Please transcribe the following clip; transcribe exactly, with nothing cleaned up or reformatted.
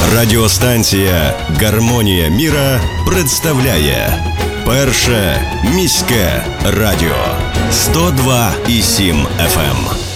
Радіостанція «Гармонія міра» представляє Перше міське радіо сто два і сім еф ем.